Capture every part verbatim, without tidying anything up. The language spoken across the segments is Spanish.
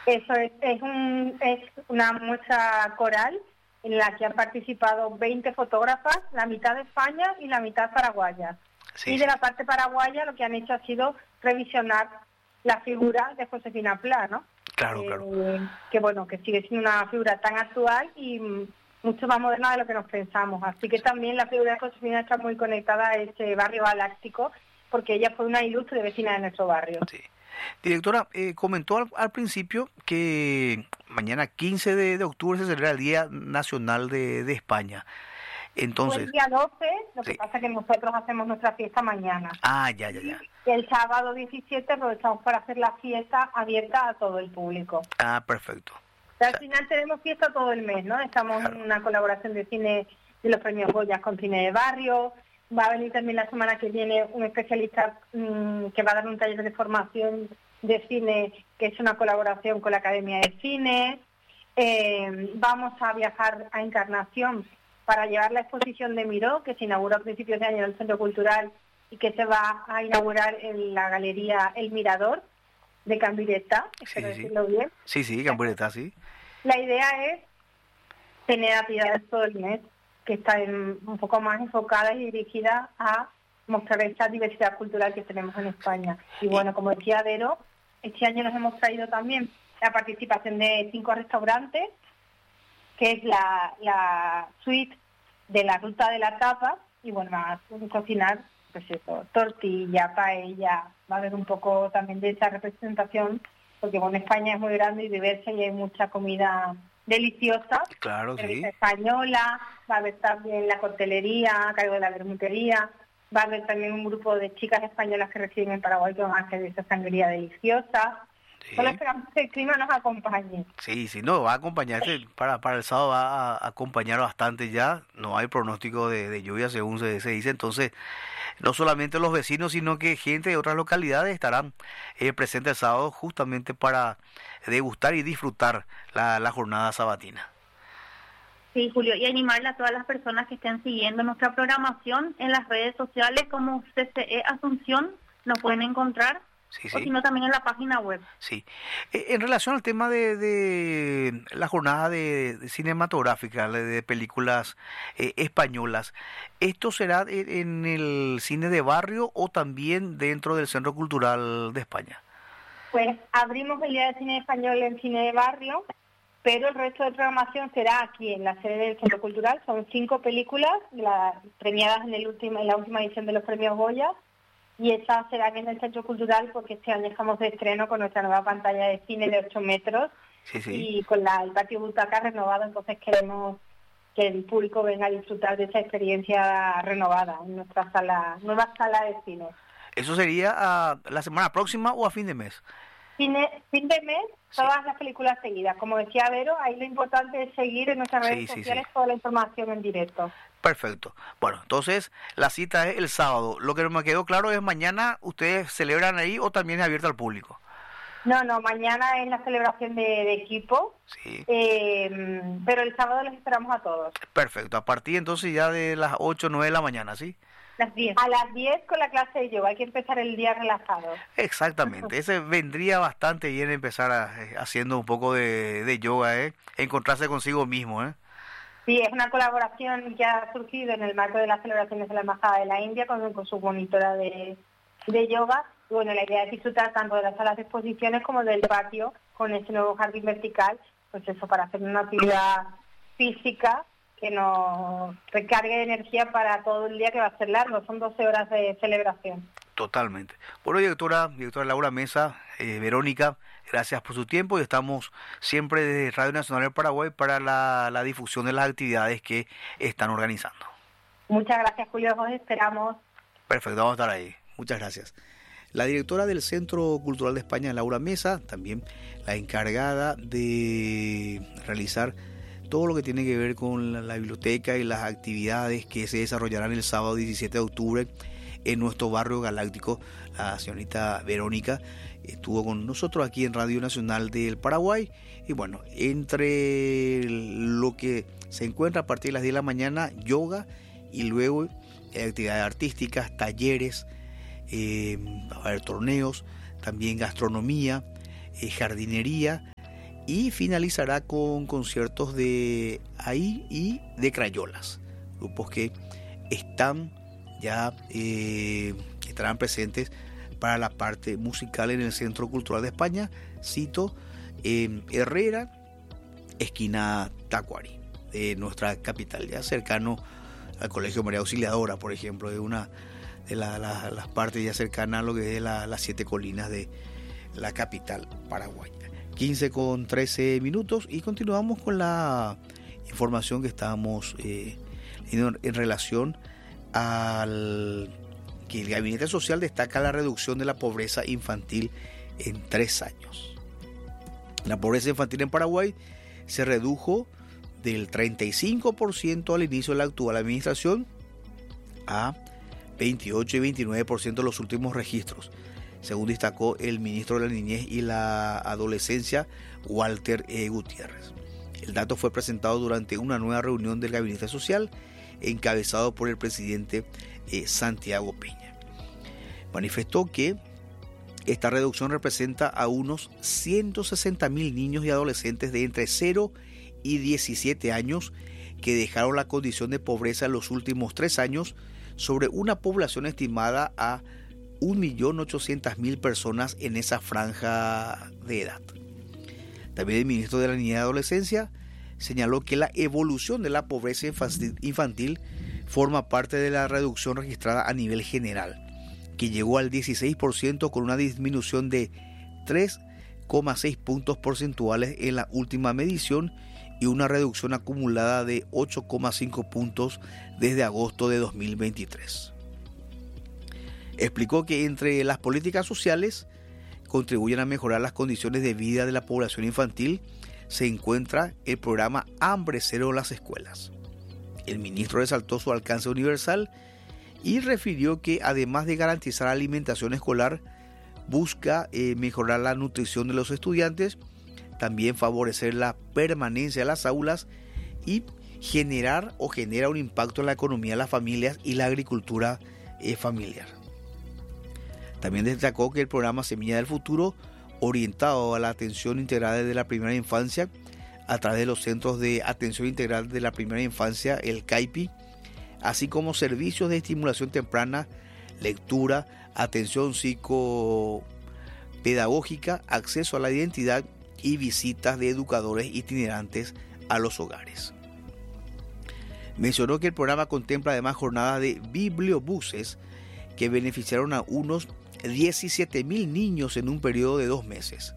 Eso es, es, un, es una muestra coral en la que han participado veinte fotógrafas, la mitad de España y la mitad paraguaya. Sí, y de la parte paraguaya lo que han hecho ha sido revisionar la figura de Josefina Pla, ¿no? Claro, eh, claro. Que bueno, que sigue siendo una figura tan actual y mucho más moderna de lo que nos pensamos. Así que también la figura de Josefina está muy conectada a ese barrio galáctico, porque ella fue una ilustre vecina de nuestro barrio. Sí. Directora, eh, comentó al, al principio que mañana quince de, de octubre se celebra el Día Nacional de, de España. Entonces, fue el día doce, lo que sí. pasa es que nosotros hacemos nuestra fiesta mañana. Ah, ya, ya, ya. Y el sábado diecisiete aprovechamos para hacer la fiesta abierta a todo el público. Ah, perfecto. Al o sea, final tenemos fiesta todo el mes, ¿no? Estamos claro. en una colaboración de cine de los premios Goya con Cine de Barrio. Va a venir también la semana que viene un especialista mmm, que va a dar un taller de formación de cine, que es una colaboración con la Academia de Cine. Eh, vamos a viajar a Encarnación para llevar la exposición de Miró, que se inauguró a principios de año en el Centro Cultural y que se va a inaugurar en la Galería El Mirador de Cambireta, espero sí, sí. decirlo bien. Sí, sí, Cambireta, sí. La idea es tener actividades todo el mes que están un poco más enfocadas y dirigidas a mostrar esta diversidad cultural que tenemos en España. Y bueno, como decía Vero, este año nos hemos traído también la participación de cinco restaurantes, que es la, la suite de la Ruta de la Tapa, y bueno, van a cocinar, pues eso, tortilla, paella, va a haber un poco también de esa representación, porque bueno, España es muy grande y diversa y hay mucha comida deliciosa, claro, sí. española, va a haber también la coctelería a cargo de la vermutería, va a haber también un grupo de chicas españolas que residen en Paraguay que van a hacer esa sangría deliciosa. Sí. Solo esperamos que el clima nos acompañe. Sí, sí, no, va a acompañarse, para, para el sábado va a acompañar bastante ya, no hay pronóstico de, de lluvia según se, se dice, entonces no solamente los vecinos, sino que gente de otras localidades estarán eh, presentes el sábado justamente para degustar y disfrutar la, la jornada sabatina. Sí, Julio, y animarle a todas las personas que estén siguiendo nuestra programación en las redes sociales como C C E Asunción, nos pueden encontrar. Sí, sí. O sino también en la página web. Sí. Eh, en relación al tema de, de la jornada de, de cinematográfica, de, de películas eh, españolas, ¿esto será en, en el cine de barrio o también dentro del Centro Cultural de España? Pues abrimos el Día de Cine Español en Cine de Barrio, pero el resto de programación será aquí en la sede del Centro Cultural. Son cinco películas la, premiadas en, el último, en la última edición de los premios Goya. Y esas serán en el Centro Cultural porque este año estamos de estreno con nuestra nueva pantalla de cine de ocho metros sí, sí. y con la, el patio butaca renovado, entonces queremos que el público venga a disfrutar de esa experiencia renovada en nuestra sala, nueva sala de cine. ¿Eso sería a la semana próxima o a fin de mes? Cine, fin de mes, sí. Todas las películas seguidas. Como decía Vero, ahí lo importante es seguir en nuestras redes sí, sociales sí, sí. toda la información en directo. Perfecto. Bueno, entonces la cita es el sábado. Lo que me quedó claro es mañana ustedes celebran ahí o también es abierto al público. No, no, mañana es la celebración de, de equipo, sí. eh, pero el sábado los esperamos a todos. Perfecto, a partir entonces ya de las ocho o nueve de la mañana, ¿sí? Las diez. A las diez con la clase de yoga, hay que empezar el día relajado. Exactamente, ese vendría bastante bien empezar a, eh, haciendo un poco de, de yoga, ¿eh? Encontrarse consigo mismo, ¿eh? Sí, es una colaboración que ha surgido en el marco de las celebraciones de la Embajada de la India con, con su monitora de, de yoga. Y bueno, la idea es disfrutar tanto de las salas de exposiciones como del patio con este nuevo jardín vertical, pues eso, para hacer una actividad física que nos recargue de energía para todo el día que va a ser largo, son doce horas de celebración. Totalmente. Bueno, directora, directora Laura Mesa, eh, Verónica, gracias por su tiempo y estamos siempre desde Radio Nacional del Paraguay para la, la difusión de las actividades que están organizando. Muchas gracias, Julio, os esperamos. Perfecto, vamos a estar ahí. Muchas gracias. La directora del Centro Cultural de España, Laura Mesa, también la encargada de realizar todo lo que tiene que ver con la, la biblioteca y las actividades que se desarrollarán el sábado diecisiete de octubre en nuestro barrio galáctico. La señorita Verónica estuvo con nosotros aquí en Radio Nacional del Paraguay y bueno, entre lo que se encuentra a partir de las diez de la mañana, yoga y luego eh, actividades artísticas, talleres, eh, va a haber torneos, también gastronomía, eh, jardinería, y finalizará con conciertos de ahí y de Crayolas, grupos que están ya eh, estarán presentes para la parte musical en el Centro Cultural de España, cito, eh, Herrera, esquina Tacuari, de nuestra capital, ya cercano al Colegio María Auxiliadora, por ejemplo, de una de la, la, las partes ya cercanas a lo que es la, las siete colinas de la capital paraguaya. quince con trece minutos y continuamos con la información que estábamos eh, en, en relación al que el Gabinete Social destaca la reducción de la pobreza infantil en tres años. La pobreza infantil en Paraguay se redujo del treinta y cinco por ciento al inicio de la actual administración a veintiocho y veintinueve por ciento de los últimos registros, según destacó el ministro de la Niñez y la Adolescencia, Walter E. Gutiérrez. El dato fue presentado durante una nueva reunión del Gabinete Social, encabezado por el presidente eh, Santiago Peña. Manifestó que esta reducción representa a unos ciento sesenta mil niños y adolescentes de entre cero y diecisiete años que dejaron la condición de pobreza en los últimos tres años, sobre una población estimada a un millón ochocientas mil personas en esa franja de edad. También el ministro de la Niñez y Adolescencia señaló que la evolución de la pobreza infantil forma parte de la reducción registrada a nivel general, que llegó al dieciséis por ciento con una disminución de tres coma seis puntos porcentuales en la última medición y una reducción acumulada de ocho coma cinco puntos desde agosto de dos mil veintitrés. Explicó que entre las políticas sociales contribuyen a mejorar las condiciones de vida de la población infantil se encuentra el programa Hambre Cero en las escuelas. El ministro resaltó su alcance universal y refirió que además de garantizar alimentación escolar, busca eh, mejorar la nutrición de los estudiantes, también favorecer la permanencia de las aulas y generar o genera un impacto en la economía de las familias y la agricultura eh, familiar. También destacó que el programa Semilla del Futuro, orientado a la atención integral desde la primera infancia, a través de los Centros de Atención Integral de la Primera Infancia, el C A I P I, así como servicios de estimulación temprana, lectura, atención psicopedagógica, acceso a la identidad y visitas de educadores itinerantes a los hogares. Mencionó que el programa contempla además jornadas de bibliobuses que beneficiaron a unos diecisiete mil niños en un periodo de dos meses.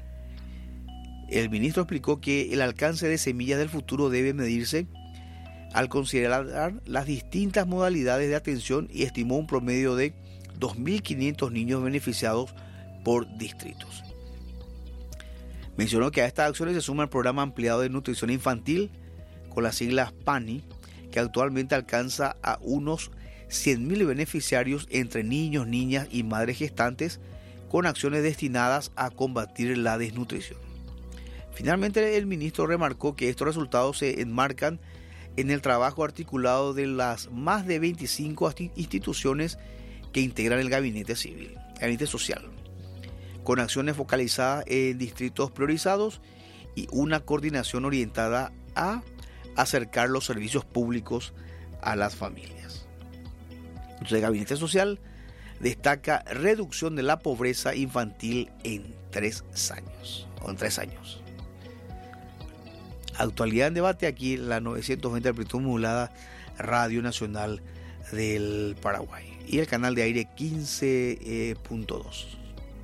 El ministro explicó que el alcance de Semillas del Futuro debe medirse al considerar las distintas modalidades de atención y estimó un promedio de dos mil quinientos niños beneficiados por distritos. Mencionó que a estas acciones se suma el programa ampliado de nutrición infantil, con las siglas PANI, que actualmente alcanza a unos cien mil beneficiarios entre niños, niñas y madres gestantes, con acciones destinadas a combatir la desnutrición. Finalmente, el ministro remarcó que estos resultados se enmarcan en el trabajo articulado de las más de veinticinco instituciones que integran el Gabinete Civil, Gabinete Social, con acciones focalizadas en distritos priorizados y una coordinación orientada a acercar los servicios públicos a las familias. Entonces, el Gabinete Social destaca reducción de la pobreza infantil en tres años, o en tres años. Actualidad en debate aquí en la novecientos veinte amplitud modulada Radio Nacional del Paraguay y el canal de aire quince punto dos.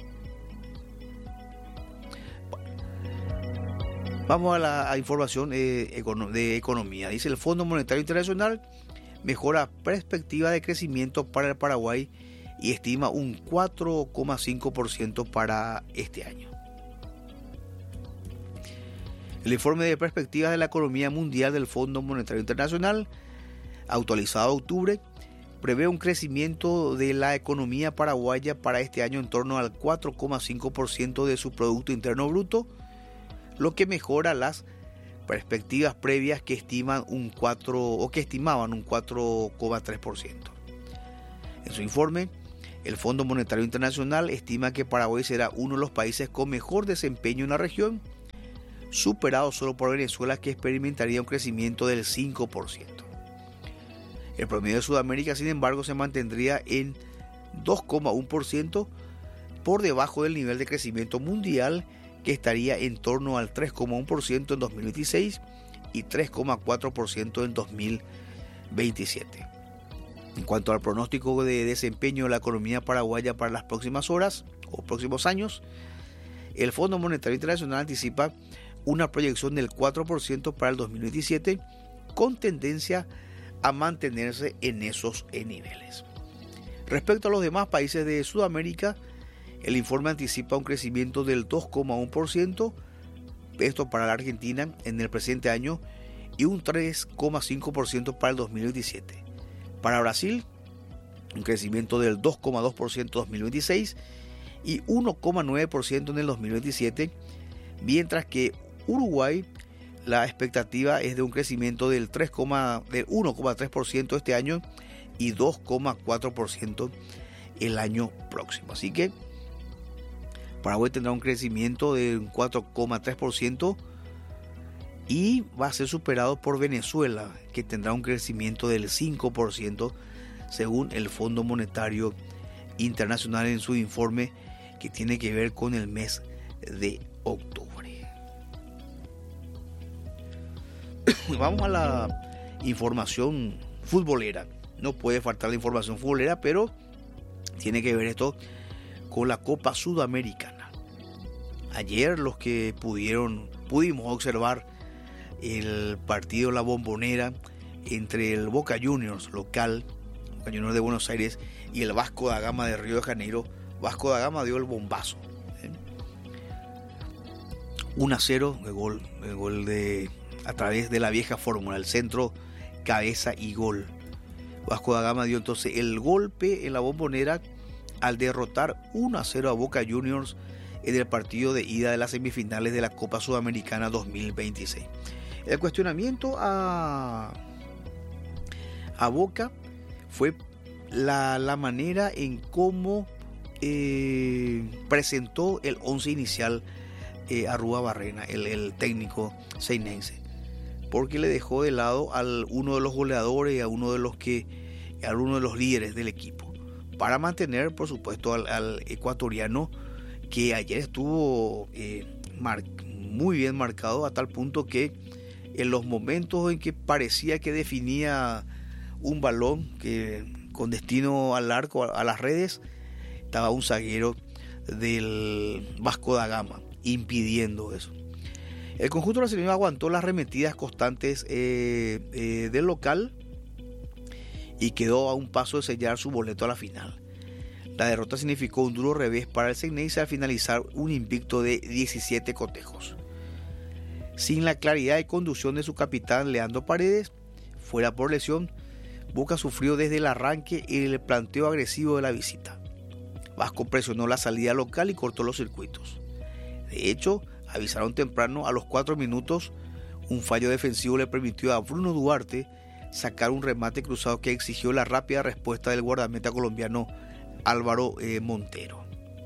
Vamos a la a información eh, de economía. Dice el Fondo Monetario Internacional mejora perspectiva de crecimiento para el Paraguay y estima un cuatro coma cinco por ciento para este año. El informe de perspectivas de la economía mundial del Fondo Monetario Internacional, actualizado a octubre, prevé un crecimiento de la economía paraguaya para este año en torno al cuatro coma cinco por ciento de su Producto Interno Bruto, lo que mejora las perspectivas previas que estiman un cuatro o que estimaban un cuatro coma tres por ciento. En su informe, el Fondo Monetario Internacional estima que Paraguay será uno de los países con mejor desempeño en la región, superado solo por Venezuela, que experimentaría un crecimiento del cinco por ciento. El promedio de Sudamérica, sin embargo, se mantendría en dos coma uno por ciento, por debajo del nivel de crecimiento mundial, que estaría en torno al tres coma uno por ciento en dos mil veintiséis y tres coma cuatro por ciento en dos mil veintisiete. En cuanto al pronóstico de desempeño de la economía paraguaya para las próximas horas o próximos años, el Fondo Monetario Internacional anticipa una proyección del cuatro por ciento para el dos mil veintisiete, con tendencia a mantenerse en esos niveles. Respecto a los demás países de Sudamérica, el informe anticipa un crecimiento del dos coma uno por ciento, esto para la Argentina en el presente año, y un tres coma cinco por ciento para el dos mil veintisiete. Para Brasil, un crecimiento del dos coma dos por ciento en dos mil veintiséis y uno coma nueve por ciento en el dos mil veintisiete, mientras que Uruguay, la expectativa es de un crecimiento del, tres, del uno coma tres por ciento este año y dos coma cuatro por ciento el año próximo. Así que Paraguay tendrá un crecimiento de un cuatro coma tres por ciento y va a ser superado por Venezuela, que tendrá un crecimiento del cinco por ciento según el Fondo Monetario Internacional en su informe que tiene que ver con el mes de octubre. Vamos a la información futbolera. No puede faltar la información futbolera, pero tiene que ver esto con la Copa Sudamericana. Ayer los que pudieron, pudimos observar el partido La Bombonera entre el Boca Juniors local, Boca Juniors de Buenos Aires, y el Vasco da Gama de Río de Janeiro. Vasco da Gama dio el bombazo. ¿eh? uno a cero, el gol, el gol de, a través de la vieja fórmula, el centro, cabeza y gol. Vasco da Gama dio entonces el golpe en La Bombonera al derrotar uno a cero a Boca Juniors en el partido de ida de las semifinales de la Copa Sudamericana dos mil veintiséis. El cuestionamiento a, a Boca fue la, la manera en cómo eh, presentó el once inicial eh, a Arruabarrena, el, el técnico seinense, porque le dejó de lado a uno de los goleadores y a uno de los que a uno de los líderes del equipo, para mantener, por supuesto, al, al ecuatoriano, que ayer estuvo eh, mar, muy bien marcado, a tal punto que en los momentos en que parecía que definía un balón que con destino al arco, a, a las redes, estaba un zaguero del Vasco da Gama impidiendo eso. El conjunto brasileño aguantó las arremetidas constantes eh, eh, del local y quedó a un paso de sellar su boleto a la final. La derrota significó un duro revés para el Xeneize al finalizar un invicto de diecisiete cotejos. Sin la claridad de conducción de su capitán Leandro Paredes, fuera por lesión, Boca sufrió desde el arranque y el planteo agresivo de la visita. Vasco presionó la salida local y cortó los circuitos. De hecho, avisaron temprano, a los cuatro minutos, un fallo defensivo le permitió a Bruno Duarte sacar un remate cruzado que exigió la rápida respuesta del guardameta colombiano Álvaro eh, Montero.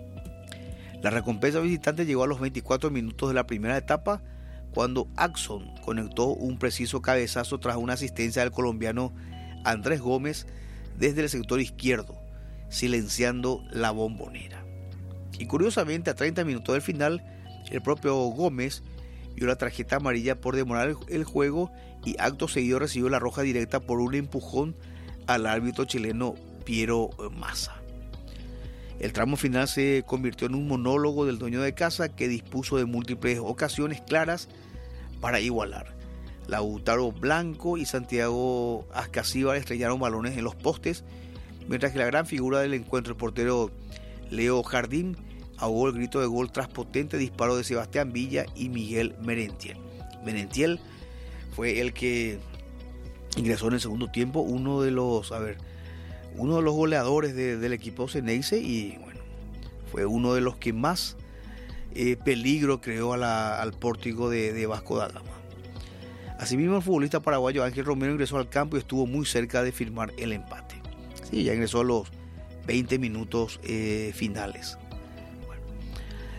La recompensa visitante llegó a los veinticuatro minutos de la primera etapa, cuando Axon conectó un preciso cabezazo tras una asistencia del colombiano Andrés Gómez desde el sector izquierdo, silenciando la Bombonera. Y curiosamente, a treinta minutos del final, el propio Gómez vio la tarjeta amarilla por demorar el juego y acto seguido recibió la roja directa por un empujón al árbitro chileno Piero Massa. El tramo final se convirtió en un monólogo del dueño de casa, que dispuso de múltiples ocasiones claras para igualar. Lautaro Blanco y Santiago Ascasíbar estrellaron balones en los postes, mientras que la gran figura del encuentro, el portero Leo Jardín, ahogó el grito de gol tras potente disparo de Sebastián Villa y Miguel Merentiel. Merentiel fue el que ingresó en el segundo tiempo, uno de los, a ver, uno de los goleadores de, del equipo Xeneize, y bueno, fue uno de los que más eh, peligro creó a la, al pórtico de, de Vasco da Gama. Asimismo, el futbolista paraguayo Ángel Romero ingresó al campo y estuvo muy cerca de firmar el empate. Sí, ya ingresó a los veinte minutos eh, finales. Bueno.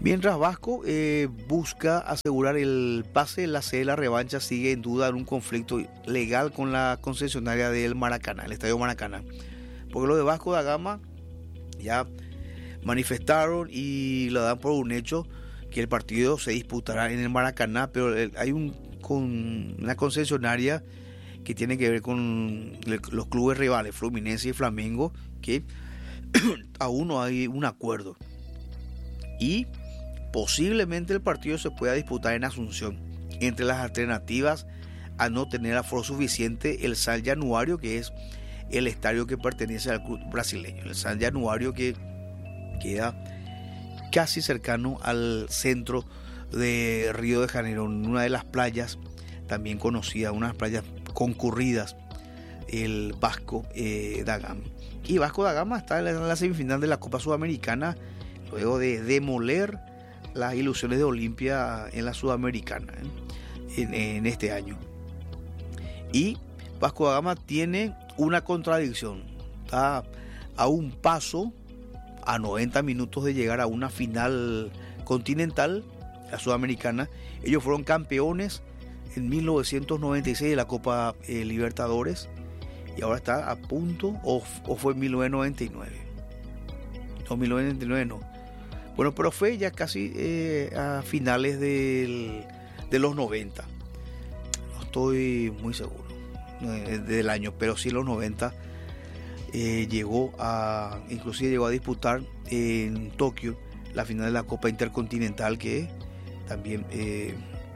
Mientras Vasco eh, busca asegurar el pase, la sede de la revancha sigue en duda en un conflicto legal con la concesionaria del Maracaná, el Estadio Maracaná. Porque los de Vasco da Gama ya manifestaron y lo dan por un hecho que el partido se disputará en el Maracaná, pero hay un, con una concesionaria que tiene que ver con los clubes rivales, Fluminense y Flamengo, que aún no hay un acuerdo. Y posiblemente el partido se pueda disputar en Asunción. Entre las alternativas a no tener aforo suficiente, el San Januario, que es el estadio que pertenece al club brasileño. El San Januario, que queda casi cercano al centro de Río de Janeiro, en una de las playas también conocidas, unas playas concurridas, el Vasco eh, da Gama. Y Vasco da Gama está en la semifinal de la Copa Sudamericana, luego de demoler las ilusiones de Olimpia en la Sudamericana ¿eh? en, en este año. Y Vasco da Gama tiene una contradicción, está a un paso, a noventa minutos de llegar a una final continental, la Sudamericana. Ellos fueron campeones en mil novecientos noventa y seis de la Copa eh, Libertadores, y ahora está a punto, o, o fue en mil novecientos noventa y nueve. No, mil novecientos noventa y nueve no. Bueno, pero fue ya casi eh, a finales del, de los noventa. No estoy muy seguro eh, del año, pero sí los noventa. Eh, llegó a, inclusive llegó a disputar en Tokio la final de la Copa Intercontinental, que también eh,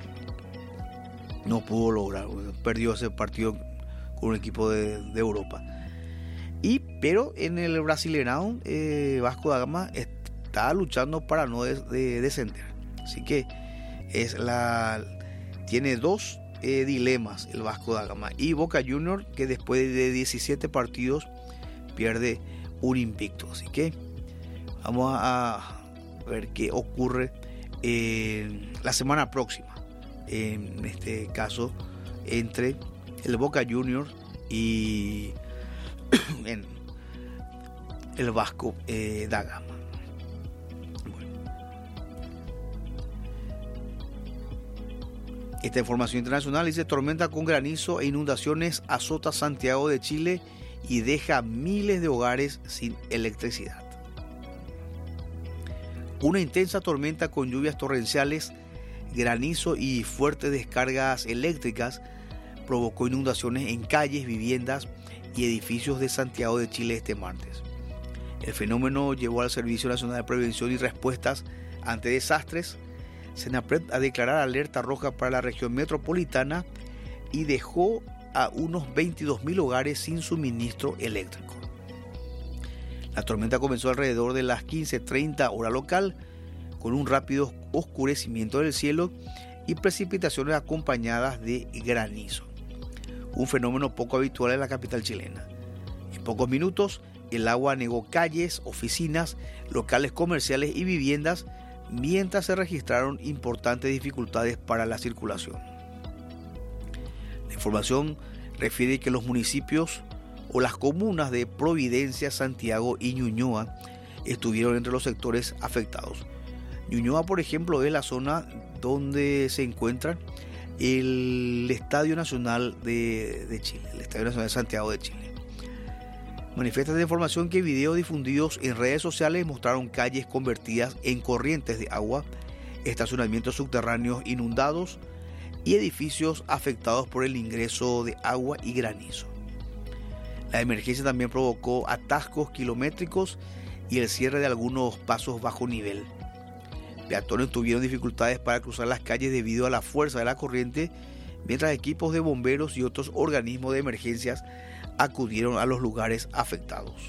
no pudo lograr, perdió ese partido con un equipo de, de Europa. Y pero en el Brasileirão eh, Vasco da Gama está luchando para no de, de descender, así que es la tiene dos eh, dilemas el Vasco da Gama. Y Boca Juniors, que después de diecisiete partidos pierde un invicto, así que vamos a ver qué ocurre eh, la semana próxima, en este caso entre el Boca Juniors y en el Vasco eh, da Gama. Bueno. Esta información internacional dice: tormenta con granizo e inundaciones azota Santiago de Chile y deja miles de hogares sin electricidad. Una intensa tormenta con lluvias torrenciales, granizo y fuertes descargas eléctricas provocó inundaciones en calles, viviendas y edificios de Santiago de Chile este martes. El fenómeno llevó al Servicio Nacional de Prevención y Respuestas ante Desastres, SENAPRED, a declarar alerta roja para la región metropolitana y dejó a unos veintidós mil hogares sin suministro eléctrico. La tormenta comenzó alrededor de las quince treinta hora local, con un rápido oscurecimiento del cielo y precipitaciones acompañadas de granizo, un fenómeno poco habitual en la capital chilena. En pocos minutos, el agua anegó calles, oficinas, locales comerciales y viviendas, mientras se registraron importantes dificultades para la circulación. La información refiere que los municipios o las comunas de Providencia, Santiago y Ñuñoa estuvieron entre los sectores afectados. Ñuñoa, por ejemplo, es la zona donde se encuentra el Estadio Nacional de, de Chile, el Estadio Nacional de Santiago de Chile. Manifiestan de información que videos difundidos en redes sociales mostraron calles convertidas en corrientes de agua, estacionamientos subterráneos inundados y edificios afectados por el ingreso de agua y granizo. La emergencia también provocó atascos kilométricos y el cierre de algunos pasos bajo nivel. Peatones tuvieron dificultades para cruzar las calles debido a la fuerza de la corriente, mientras equipos de bomberos y otros organismos de emergencias acudieron a los lugares afectados.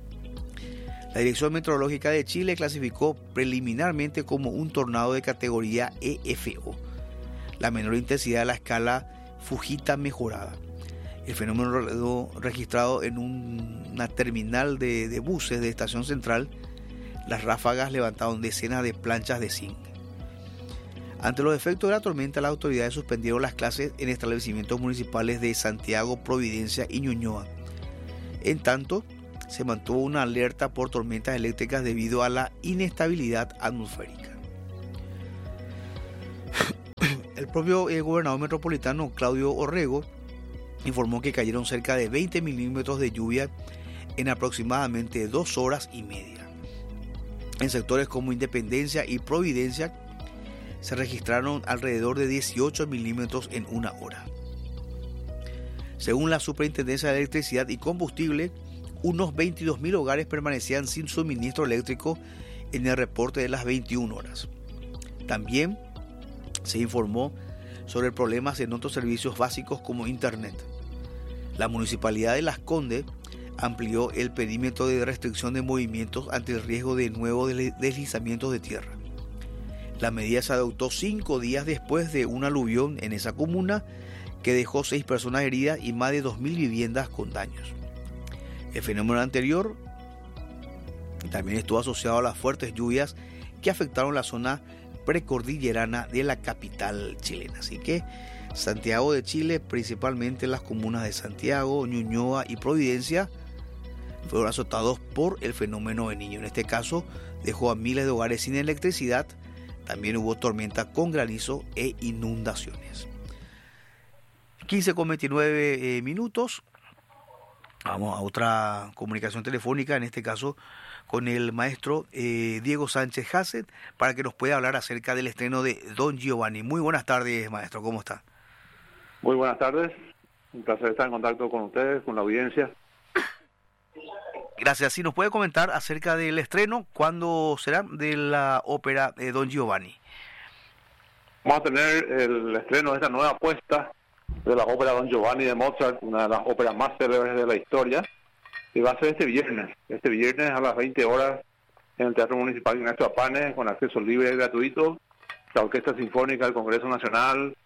La Dirección Meteorológica de Chile clasificó preliminarmente como un tornado de categoría E F O, la menor intensidad de la escala Fujita mejorada. El fenómeno registrado en un, una terminal de, de buses de Estación Central. Las ráfagas levantaron decenas de planchas de zinc. Ante los efectos de la tormenta, las autoridades suspendieron las clases en establecimientos municipales de Santiago, Providencia y Ñuñoa. En tanto, se mantuvo una alerta por tormentas eléctricas debido a la inestabilidad atmosférica. El propio eh, gobernador metropolitano, Claudio Orrego, informó que cayeron cerca de veinte milímetros de lluvia en aproximadamente dos horas y media. En sectores como Independencia y Providencia se registraron alrededor de dieciocho milímetros en una hora. Según la Superintendencia de Electricidad y Combustible, unos veintidós mil hogares permanecían sin suministro eléctrico en el reporte de las veintiuna horas. También se informó sobre problemas en otros servicios básicos como Internet. La Municipalidad de Las Condes amplió el perímetro de restricción de movimientos ante el riesgo de nuevos deslizamientos de tierra. La medida se adoptó cinco días después de un aluvión en esa comuna que dejó seis personas heridas y más de dos mil viviendas con daños. El fenómeno anterior también estuvo asociado a las fuertes lluvias que afectaron la zona precordillerana de la capital chilena. Así que Santiago de Chile, principalmente las comunas de Santiago, Ñuñoa y Providencia, fueron azotados por el fenómeno El Niño. En este caso, dejó a miles de hogares sin electricidad. También hubo tormenta con granizo e inundaciones. quince con veintinueve eh, minutos. Vamos a otra comunicación telefónica, en este caso con el maestro eh, Diego Sánchez Hassett, para que nos pueda hablar acerca del estreno de Don Giovanni. Muy buenas tardes, maestro, ¿cómo está? Muy buenas tardes, un placer estar en contacto con ustedes, con la audiencia. Gracias. Si nos puede comentar acerca del estreno, ¿cuándo será de la ópera de Don Giovanni? Vamos a tener el estreno de esta nueva apuesta de la ópera Don Giovanni de Mozart, una de las óperas más célebres de la historia, y va a ser este viernes, este viernes a las veinte horas en el Teatro Municipal Ignacio Apane, con acceso libre y gratuito, la Orquesta Sinfónica del Congreso Nacional.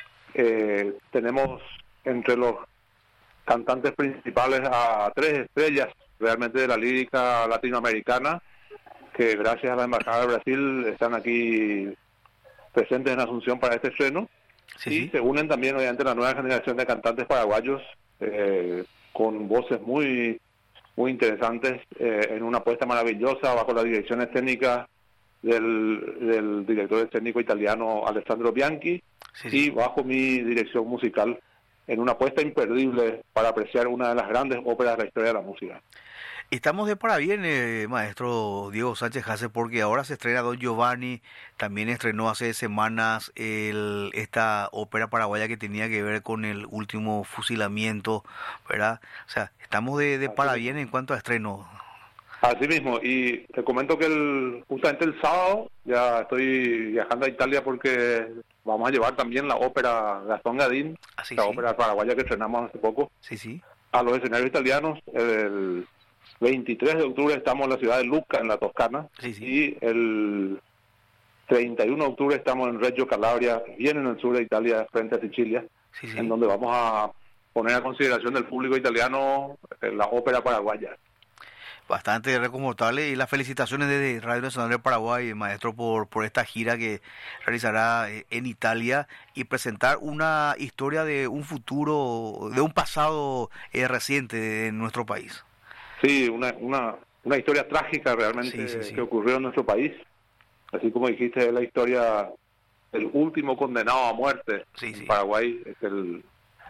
Eh, tenemos entre los cantantes principales a tres estrellas realmente de la lírica latinoamericana, que gracias a la Embajada de Brasil están aquí presentes en Asunción para este estreno. Sí, y sí. Se unen también obviamente la nueva generación de cantantes paraguayos eh, con voces muy muy interesantes eh, en una apuesta maravillosa bajo las direcciones técnicas del, del director técnico italiano Alessandro Bianchi, sí, sí. Y bajo mi dirección musical, en una apuesta imperdible para apreciar una de las grandes óperas de la historia de la música. Estamos de parabienes, eh, maestro Diego Sánchez Hassett, porque ahora se estrena Don Giovanni, también estrenó hace semanas el, esta ópera paraguaya que tenía que ver con el último fusilamiento, ¿verdad? O sea, estamos de, de parabienes en cuanto a estreno. Así mismo, y te comento que el, justamente el sábado ya estoy viajando a Italia porque vamos a llevar también la ópera Gastón Gadín, ah, sí, la sí. ópera paraguaya que estrenamos hace poco, sí, sí. a los escenarios italianos. El veintitrés de octubre estamos en la ciudad de Lucca, en la Toscana, sí, sí. Y el treinta y uno de octubre estamos en Reggio Calabria, bien en el sur de Italia, frente a Sicilia, sí, sí. en donde vamos a poner a consideración del público italiano la ópera paraguaya. Bastante reconfortable, y las felicitaciones desde Radio Nacional de Paraguay, maestro, por por esta gira que realizará en Italia y presentar una historia de un futuro, de un pasado eh, reciente en nuestro país. Sí, una una una historia trágica realmente, sí, sí, sí. que ocurrió en nuestro país, así como dijiste, es la historia del último condenado a muerte sí, sí. en Paraguay, es el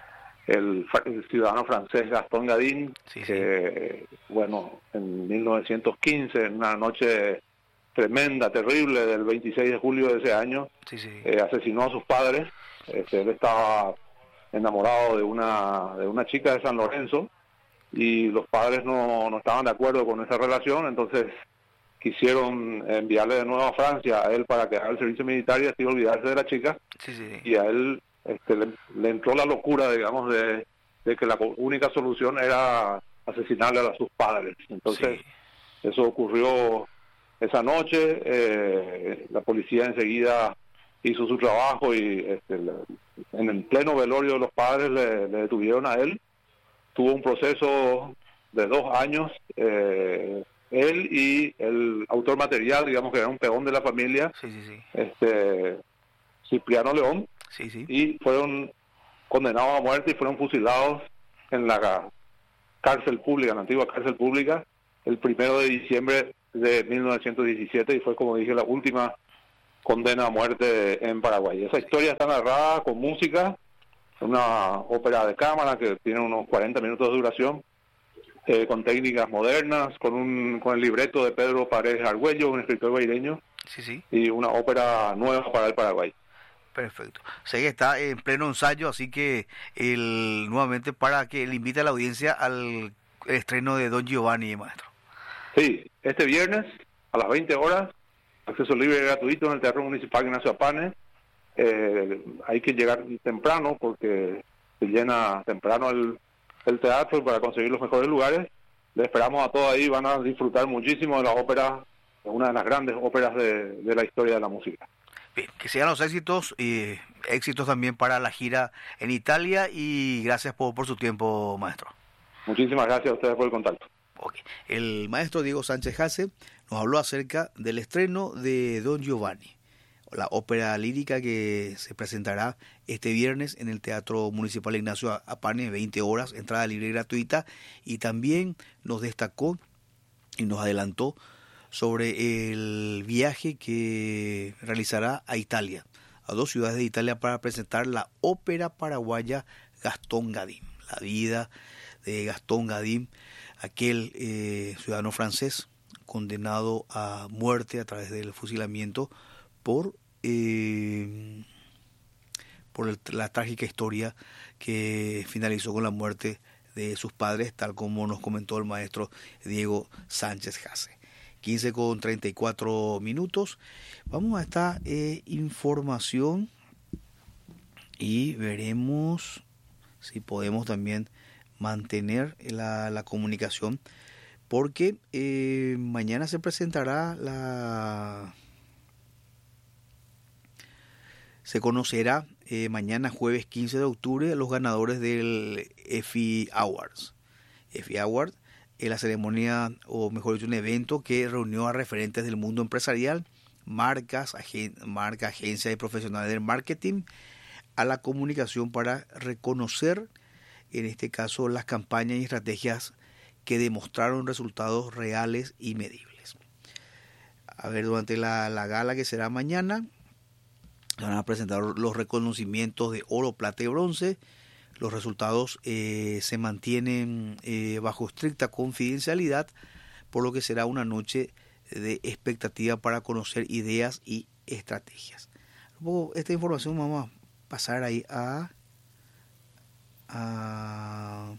El, el ciudadano francés Gastón Gadín, sí, sí. que, bueno, en mil novecientos quince, en una noche tremenda, terrible, del veintiséis de julio de ese año, sí, sí. Eh, asesinó a sus padres. Este, él estaba enamorado de una de una chica de San Lorenzo, y los padres no, no estaban de acuerdo con esa relación, entonces quisieron enviarle de nuevo a Francia a él para que haga el servicio militar y así olvidarse de la chica, sí, sí. y a él Este, le, le entró la locura, digamos, de, de que la única solución era asesinarle a sus padres. Entonces, sí. eso ocurrió esa noche. Eh, la policía enseguida hizo su trabajo y este, le, en el pleno velorio de los padres le, le detuvieron a él. Tuvo un proceso de dos años. Eh, él y el autor material, digamos que era un peón de la familia, sí, sí, sí. este Cipriano León. Sí, sí. Y fueron condenados a muerte y fueron fusilados en la cárcel pública, en la antigua cárcel pública, el primero de diciembre de mil novecientos diecisiete, y fue, como dije, la última condena a muerte en Paraguay. Esa historia está narrada con música, una ópera de cámara que tiene unos cuarenta minutos de duración, eh, con técnicas modernas, con un con el libreto de Pedro Paredes Argüello, un escritor guaireño, sí, sí. y una ópera nueva para el Paraguay. Perfecto. Sé que está en pleno ensayo, así que el, nuevamente para que le invite a la audiencia al estreno de Don Giovanni, maestro. Sí, este viernes a las veinte horas, acceso libre y gratuito en el Teatro Municipal Ignacio Apane. Eh, hay que llegar temprano porque se llena temprano el, el teatro para conseguir los mejores lugares. Le esperamos a todos ahí, van a disfrutar muchísimo de la ópera, una de las grandes óperas de, de la historia de la música. Bien, que sigan los éxitos y éxitos también para la gira en Italia, y gracias por, por su tiempo, maestro. Muchísimas gracias a ustedes por el contacto. Okay. El maestro Diego Sánchez Hasse nos habló acerca del estreno de Don Giovanni, la ópera lírica que se presentará este viernes en el Teatro Municipal Ignacio Apane, veinte horas, entrada libre y gratuita, y también nos destacó y nos adelantó sobre el viaje que realizará a Italia, a dos ciudades de Italia, para presentar la ópera paraguaya Gastón Gadín, la vida de Gastón Gadín, aquel eh, ciudadano francés condenado a muerte a través del fusilamiento por, eh, por el, la trágica historia que finalizó con la muerte de sus padres, tal como nos comentó el maestro Diego Sánchez Hasse. quince con treinta y cuatro minutos. Vamos a esta eh, información y veremos si podemos también mantener la, la comunicación, porque eh, mañana se presentará la... Se conocerá eh, mañana jueves quince de octubre los ganadores del F I Awards. F I Awards es la ceremonia, o mejor dicho, un evento que reunió a referentes del mundo empresarial, marcas, agen, marca, agencias y profesionales del marketing, a la comunicación, para reconocer, en este caso, las campañas y estrategias que demostraron resultados reales y medibles. A ver, durante la, la gala que será mañana, van a presentar los reconocimientos de oro, plata y bronce. Los resultados eh, se mantienen eh, bajo estricta confidencialidad, por lo que será una noche de expectativa para conocer ideas y estrategias. Luego, esta información vamos a pasar ahí a, a,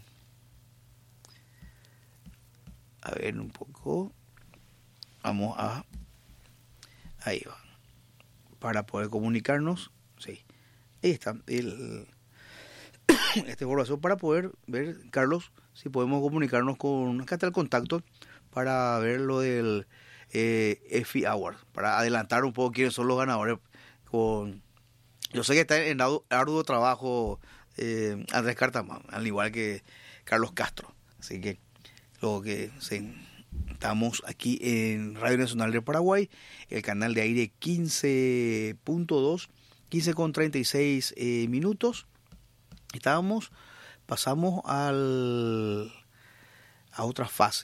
a ver un poco. Vamos a... Ahí va. Para poder comunicarnos. Sí. Ahí está el... esta información para poder ver, Carlos, si podemos comunicarnos con, acá está el contacto para ver lo del eh, F I Award, para adelantar un poco quiénes son los ganadores. Con, yo sé que está en arduo, arduo trabajo eh, Andrés Cartamán, al igual que Carlos Castro, así que lo que sí, estamos aquí en Radio Nacional de Paraguay, el canal de aire quince punto dos, quince con treinta y seis eh, minutos. Estábamos, pasamos al, a otra fase.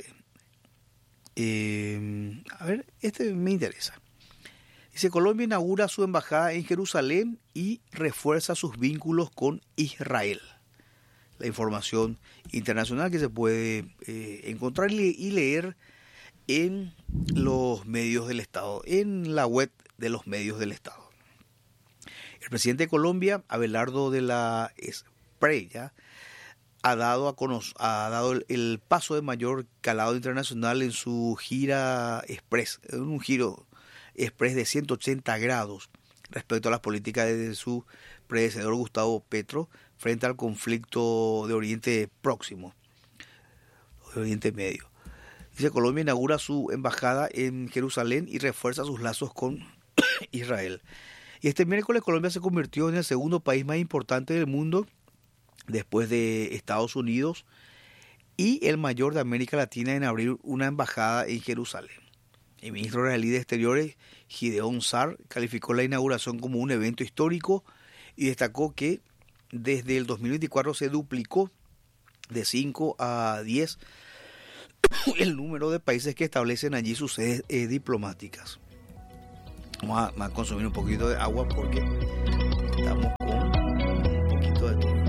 Eh, a ver, este me interesa. Dice, Colombia inaugura su embajada en Jerusalén y refuerza sus vínculos con Israel. La información internacional que se puede eh, encontrar y leer en los medios del Estado, en la web de los medios del Estado. El presidente de Colombia, Abelardo de la Espriella, ha dado, a conocer, ha dado el, el paso de mayor calado internacional en su gira express, en un giro express de ciento ochenta grados respecto a las políticas de su predecesor Gustavo Petro frente al conflicto de Oriente Próximo, de Oriente Medio. Dice, Colombia inaugura su embajada en Jerusalén y refuerza sus lazos con Israel. Y este miércoles Colombia se convirtió en el segundo país más importante del mundo después de Estados Unidos y el mayor de América Latina en abrir una embajada en Jerusalén. El ministro israelí de Exteriores, Gideon Sar, calificó la inauguración como un evento histórico y destacó que desde el dos mil veinticuatro se duplicó de cinco a diez el número de países que establecen allí sus sedes eh, diplomáticas. Vamos a, vamos a consumir un poquito de agua porque estamos con un poquito de todo.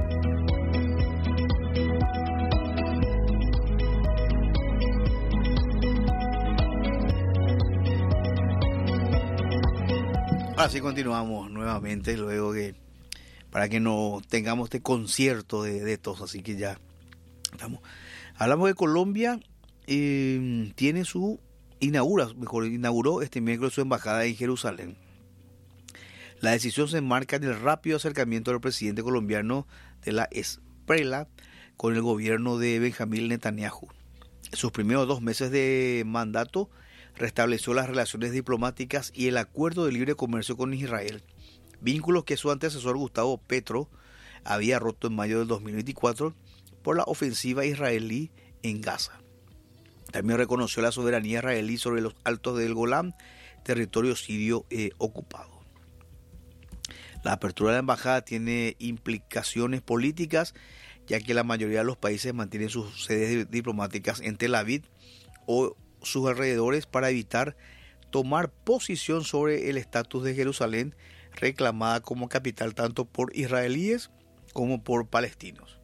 Así continuamos nuevamente luego que para que no tengamos este concierto de, de tos, así que ya estamos. Hablamos de Colombia, eh, tiene su inaugura, mejor inauguró este miércoles su embajada en Jerusalén. La decisión se enmarca en el rápido acercamiento del presidente colombiano de la Esprela con el gobierno de Benjamín Netanyahu. En sus primeros dos meses de mandato restableció las relaciones diplomáticas y el acuerdo de libre comercio con Israel, vínculos que su antecesor Gustavo Petro había roto en mayo del dos mil veinticuatro por la ofensiva israelí en Gaza. También reconoció la soberanía israelí sobre los altos del Golán, territorio sirio eh, ocupado. La apertura de la embajada tiene implicaciones políticas, ya que la mayoría de los países mantienen sus sedes diplomáticas en Tel Aviv o sus alrededores para evitar tomar posición sobre el estatus de Jerusalén, reclamada como capital tanto por israelíes como por palestinos.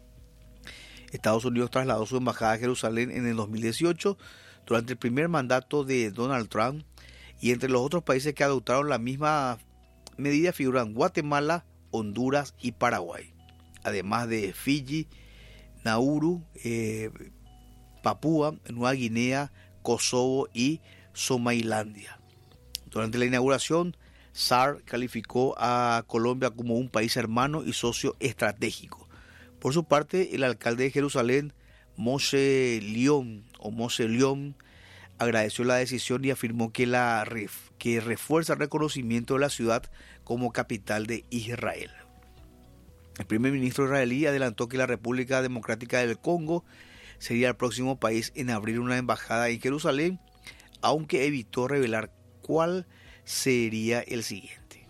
Estados Unidos trasladó su embajada a Jerusalén en el dos mil dieciocho durante el primer mandato de Donald Trump, y entre los otros países que adoptaron la misma medida figuran Guatemala, Honduras y Paraguay, además de Fiji, Nauru, eh, Papúa Nueva Guinea, Kosovo y Somalilandia. Durante la inauguración, S A R calificó a Colombia como un país hermano y socio estratégico. Por su parte, el alcalde de Jerusalén, Moshe León, o Moshe León, agradeció la decisión y afirmó que, la ref, que refuerza el reconocimiento de la ciudad como capital de Israel. El primer ministro israelí adelantó que la República Democrática del Congo sería el próximo país en abrir una embajada en Jerusalén, aunque evitó revelar cuál sería el siguiente.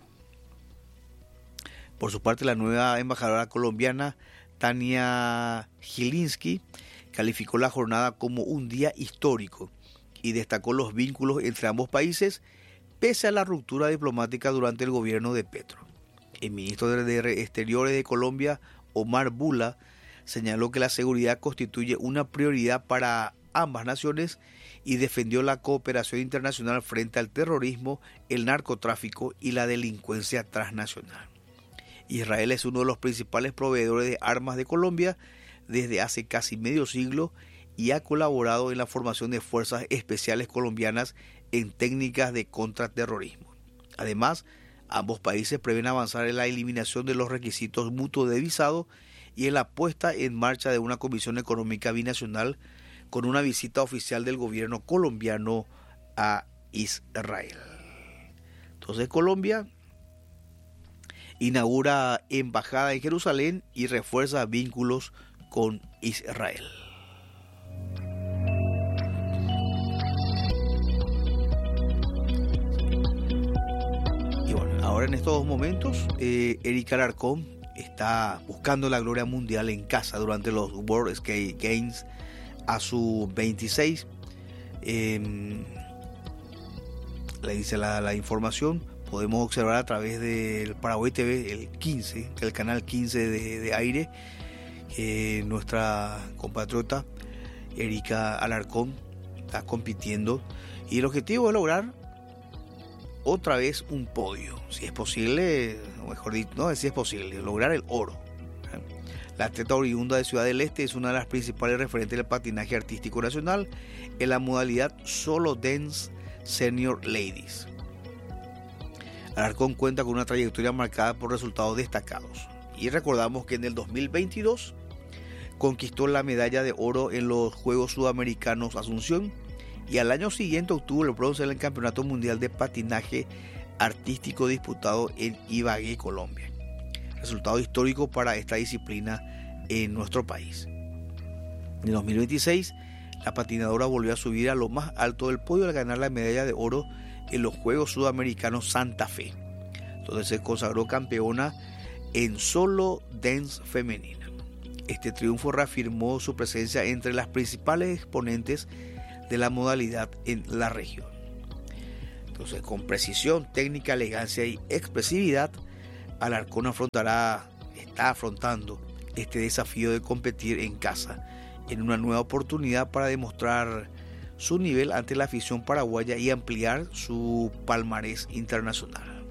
Por su parte, la nueva embajadora colombiana, Tania Gilinski, calificó la jornada como un día histórico y destacó los vínculos entre ambos países pese a la ruptura diplomática durante el gobierno de Petro. El ministro de Exteriores de Colombia, Omar Bula, señaló que la seguridad constituye una prioridad para ambas naciones y defendió la cooperación internacional frente al terrorismo, el narcotráfico y la delincuencia transnacional. Israel es uno de los principales proveedores de armas de Colombia desde hace casi medio siglo y ha colaborado en la formación de fuerzas especiales colombianas en técnicas de contraterrorismo. Además, ambos países prevén avanzar en la eliminación de los requisitos mutuos de visado y en la puesta en marcha de una comisión económica binacional con una visita oficial del gobierno colombiano a Israel. Entonces, Colombia inaugura embajada en Jerusalén y refuerza vínculos con Israel. Y bueno, ahora en estos momentos, eh, Erika Alarcón está buscando la gloria mundial en casa durante los World Skate Games a sus veintiséis. Eh, le dice la, la información. Podemos observar a través del Paraguay T V, el quince, el canal quince de, de aire, eh, nuestra compatriota Erika Alarcón está compitiendo y el objetivo es lograr otra vez un podio, si es posible, o mejor dicho, no si es posible, lograr el oro. La atleta oriunda de Ciudad del Este es una de las principales referentes del patinaje artístico nacional en la modalidad Solo Dance Senior Ladies. Alarcón cuenta con una trayectoria marcada por resultados destacados y recordamos que en el dos mil veintidós conquistó la medalla de oro en los Juegos Sudamericanos Asunción y al año siguiente obtuvo el bronce en el Campeonato Mundial de Patinaje Artístico disputado en Ibagué, Colombia. Resultado histórico para esta disciplina en nuestro país. En el dos mil veintiséis, la patinadora volvió a subir a lo más alto del podio al ganar la medalla de oro en los Juegos Sudamericanos Santa Fe, donde se consagró campeona en solo dance femenina. Este triunfo reafirmó su presencia entre las principales exponentes de la modalidad en la región. Entonces, con precisión, técnica, elegancia y expresividad, Alarcón afrontará, está afrontando este desafío de competir en casa en una nueva oportunidad para demostrar su nivel ante la afición paraguaya y ampliar su palmarés internacional.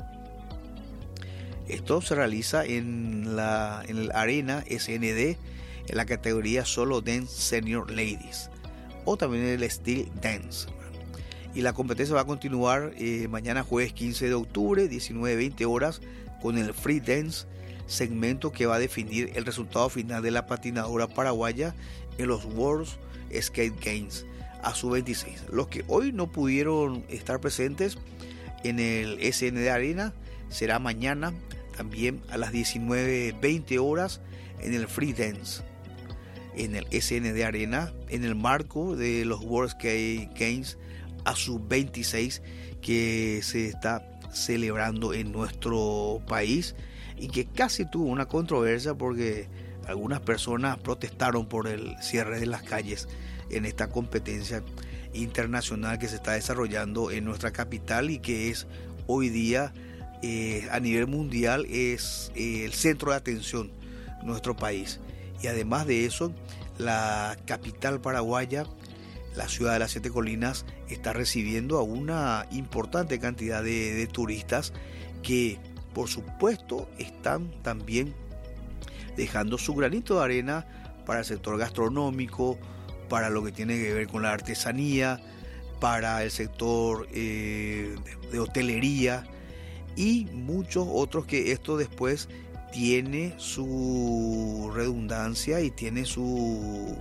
Esto se realiza en la en el Arena S N D en la categoría Solo Dance Senior Ladies o también en el Steel Dance. Y la competencia va a continuar eh, mañana jueves quince de octubre, diecinueve a veinte horas, con el Free Dance, segmento que va a definir el resultado final de la patinadora paraguaya en los World Skate Games a sub veintiséis. Los que hoy no pudieron estar presentes en el S N D Arena será mañana también a las diecinueve a veinte horas en el Free Dance en el S N D Arena en el marco de los World Skate Games a sub veintiséis que se está celebrando en nuestro país y que casi tuvo una controversia porque algunas personas protestaron por el cierre de las calles en esta competencia internacional que se está desarrollando en nuestra capital y que es hoy día eh, a nivel mundial es eh, el centro de atención de nuestro país. Y además de eso, la capital paraguaya, la ciudad de las Siete Colinas, está recibiendo a una importante cantidad de, de turistas que por supuesto están también dejando su granito de arena para el sector gastronómico, para lo que tiene que ver con la artesanía, para el sector eh, de, de hotelería y muchos otros que esto después tiene su redundancia y tiene su,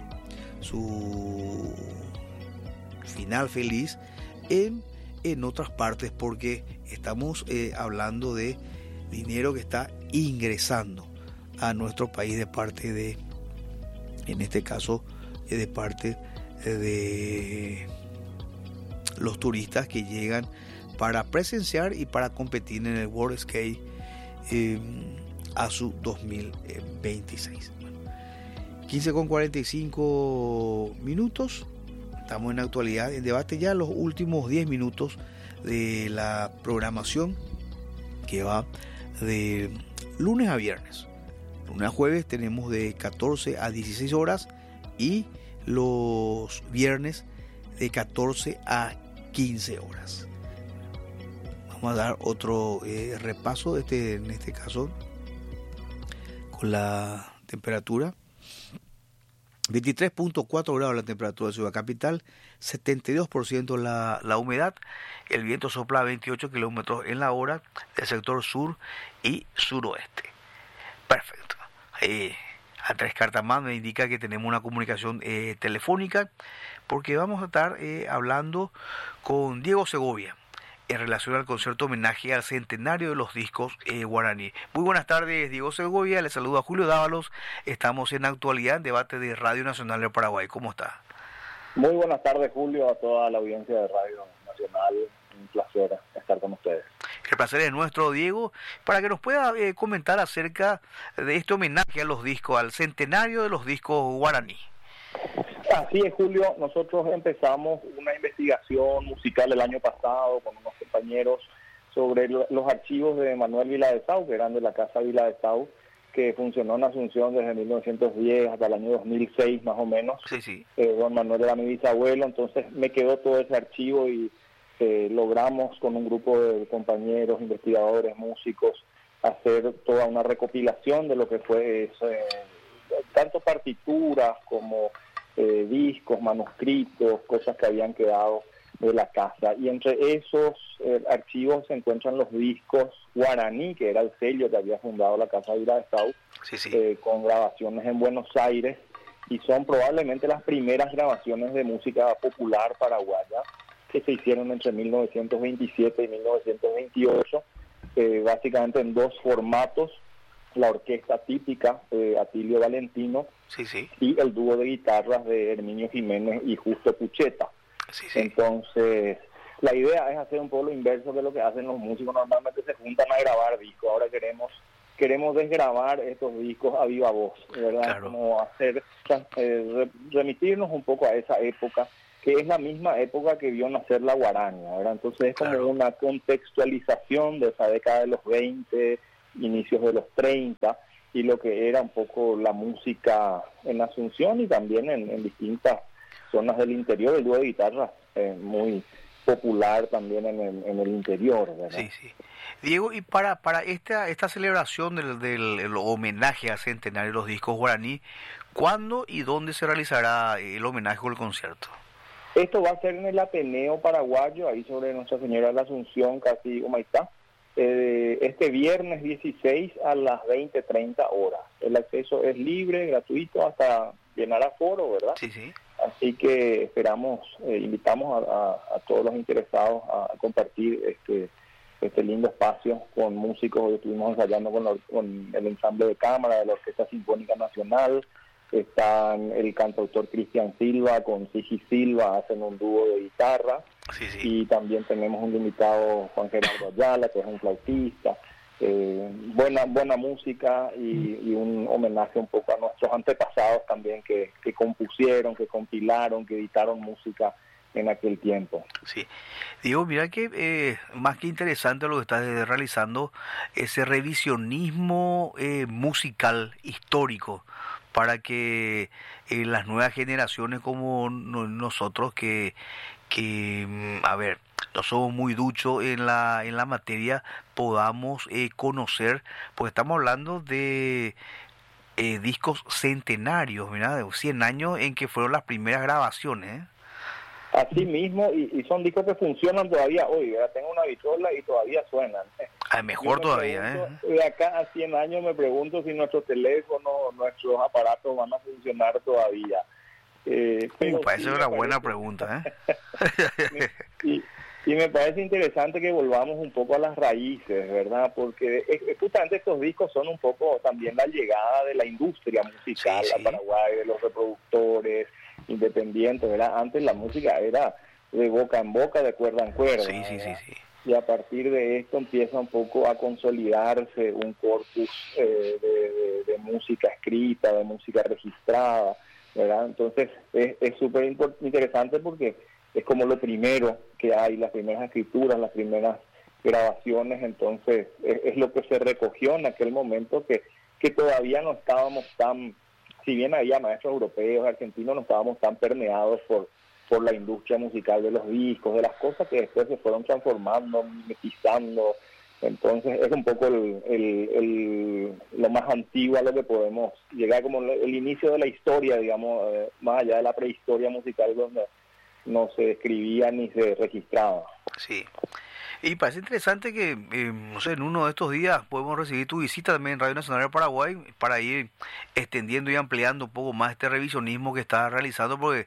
su final feliz en, en otras partes porque estamos eh, hablando de dinero que está ingresando a nuestro país de parte de, en este caso, de parte de los turistas que llegan para presenciar y para competir en el World Skate eh, A S U dos mil veintiséis. quince con cuarenta y cinco minutos. Estamos en actualidad en debate ya los últimos diez minutos de la programación que va de lunes a viernes. Lunes a jueves tenemos de catorce a dieciséis horas y los viernes de catorce a quince horas. Vamos a dar otro eh, repaso de este, en este caso con la temperatura. veintitrés punto cuatro grados la temperatura de Ciudad Capital, setenta y dos por ciento la, la humedad, el viento sopla a veintiocho kilómetros en la hora del sector sur y suroeste. Perfecto. Eh, Andrés Cartamán me indica que tenemos una comunicación eh, telefónica porque vamos a estar eh, hablando con Diego Segovia en relación al concierto homenaje al centenario de los discos eh, guaraní. Muy buenas tardes, Diego Segovia, le saluda Julio Dávalos, estamos en Actualidad en Debate de Radio Nacional del Paraguay. ¿Cómo está? Muy buenas tardes, Julio, a toda la audiencia de Radio Nacional, un placer estar con ustedes. El placer es nuestro, Diego, para que nos pueda eh, comentar acerca de este homenaje a los discos, al centenario de los discos guaraní. Así es, Julio, nosotros empezamos una investigación musical el año pasado con unos compañeros sobre lo, los archivos de Manuel Viladesau, que eran de la Casa Viladesau, que funcionó en Asunción desde mil novecientos diez hasta el año dos mil seis más o menos. Sí, sí. Eh, don Manuel era mi bisabuelo, entonces me quedó todo ese archivo y eh, logramos con un grupo de compañeros, investigadores, músicos, hacer toda una recopilación de lo que fue ese, tanto partituras como eh, discos, manuscritos, cosas que habían quedado de la casa. Y entre esos eh, archivos se encuentran los discos guaraní, que era el sello que había fundado la Casa Viladesau, sí, sí. eh, con grabaciones en Buenos Aires, y son probablemente las primeras grabaciones de música popular paraguaya que se hicieron entre mil novecientos veintisiete y mil novecientos veintiocho, eh, básicamente en dos formatos: la orquesta típica de Atilio Valentino, sí, sí. y el dúo de guitarras de Herminio Jiménez y Justo Pucheta. Sí, sí. Entonces, la idea es hacer un poco lo inverso de lo que hacen los músicos. Normalmente se juntan a grabar discos. Ahora queremos queremos desgrabar estos discos a viva voz, ¿verdad? Claro. Como hacer, eh, remitirnos un poco a esa época que es la misma época que vio nacer la guaraña, ¿verdad? Entonces es como claro. una contextualización de esa década de los veinte, inicios de los treinta, y lo que era un poco la música en Asunción y también en, en distintas zonas del interior, el dúo de guitarra eh, muy popular también en el, en el interior, ¿verdad? Sí, sí. Diego, y para para esta esta celebración del, del el homenaje al centenario de los discos guaraní, ¿cuándo y dónde se realizará el homenaje o el concierto? Esto va a ser en el Ateneo Paraguayo, ahí sobre Nuestra Señora de la Asunción, casi Humaitá, eh, este viernes dieciséis a las veinte treinta horas. El acceso es libre, gratuito, hasta llenar aforo, ¿verdad? Sí, sí. Así que esperamos, eh, invitamos a, a, a todos los interesados a, a compartir este este lindo espacio con músicos. Hoy estuvimos ensayando con, la, con el ensamble de cámara de la Orquesta Sinfónica Nacional. Están el cantautor Cristian Silva con Sigi Silva, hacen un dúo de guitarra. Sí, sí. Y también tenemos un invitado, Juan Gerardo Ayala, que es un flautista. Eh, buena buena música y, y un homenaje un poco a nuestros antepasados también que, que compusieron, que compilaron, que editaron música en aquel tiempo. Sí, digo, mira que eh, más que interesante lo que estás realizando, ese revisionismo eh, musical histórico para que eh, las nuevas generaciones como no, nosotros que que a ver, no somos muy duchos en la en la materia, podamos eh, conocer, porque estamos hablando de eh, discos centenarios, mira, de cien años en que fueron las primeras grabaciones, ¿eh? Así mismo, y, y son discos que funcionan todavía hoy, ¿verdad? Tengo una vitola y todavía suenan. Ah, mejor todavía, pregunto, ¿eh? De acá a cien años me pregunto si nuestros teléfonos, nuestros aparatos van a funcionar todavía. Eh, uh, parece sí, una buena pregunta, ¿eh? y, y me parece interesante que volvamos un poco a las raíces, ¿verdad? Porque es, justamente estos discos son un poco también la llegada de la industria musical sí, sí. a Paraguay, de los reproductores independientes, ¿verdad? Antes la música era de boca en boca, de cuerda en cuerda. Sí, sí, sí, sí. Y a partir de esto empieza un poco a consolidarse un corpus eh, de, de, de música escrita, de música registrada, ¿verdad? Entonces es súper interesante porque es como lo primero que hay, las primeras escrituras, las primeras grabaciones, entonces es, es lo que se recogió en aquel momento que, que todavía no estábamos tan, si bien había maestros europeos, argentinos, no estábamos tan permeados por, por la industria musical de los discos, de las cosas que después se fueron transformando, mimetizando. Entonces es un poco el, el, el, lo más antiguo a lo que podemos llegar, como el inicio de la historia, digamos, eh, más allá de la prehistoria musical donde no se escribía ni se registraba. Sí. Y parece interesante que, eh, no sé, en uno de estos días podemos recibir tu visita también en Radio Nacional de Paraguay para ir extendiendo y ampliando un poco más este revisionismo que estás realizando, porque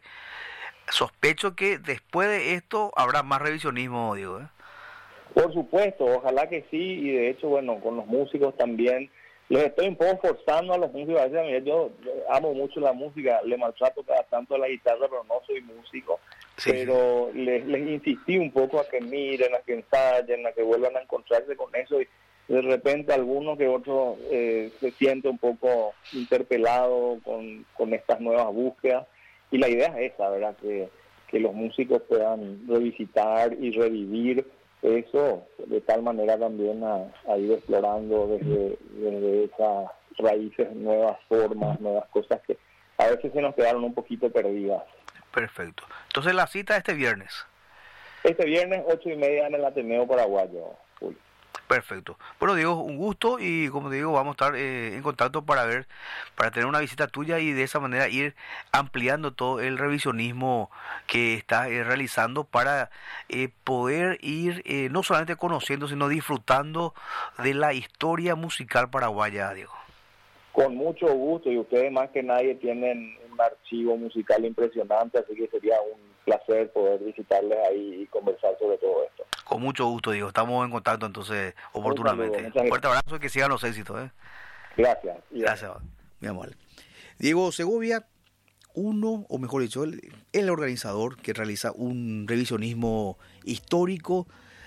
sospecho que después de esto habrá más revisionismo, Diego, ¿eh? Por supuesto, ojalá que sí, y de hecho, bueno, con los músicos también, les estoy un poco forzando a los músicos, a veces, yo amo mucho la música, le maltrato cada tanto a la guitarra, pero no soy músico, sí, pero sí. Les, les insistí un poco a que miren, a que ensayen, a que vuelvan a encontrarse con eso, y de repente alguno que otro eh, se siente un poco interpelado con, con estas nuevas búsquedas, y la idea es esa, ¿verdad?, que, que los músicos puedan revisitar y revivir eso, de tal manera también a, a ir explorando desde, desde esas raíces, nuevas formas, nuevas cosas que a veces se nos quedaron un poquito perdidas. Perfecto. Entonces la cita este viernes. Este viernes, ocho y media en el Ateneo Paraguayo, Julio. Perfecto. Bueno, Diego, un gusto y como te digo, vamos a estar eh, en contacto para ver, para tener una visita tuya y de esa manera ir ampliando todo el revisionismo que estás eh, realizando para eh, poder ir eh, no solamente conociendo, sino disfrutando de la historia musical paraguaya, Diego. Con mucho gusto, y ustedes más que nadie tienen un archivo musical impresionante, así que sería un placer poder visitarles ahí y conversar sobre todo esto. Con mucho gusto, Diego. Estamos en contacto entonces oportunamente. Un fuerte abrazo y que sigan los éxitos, ¿eh? Gracias. Gracias, mi amor. Diego Segovia, uno, o mejor dicho, el, el organizador que realiza un revisionismo histórico,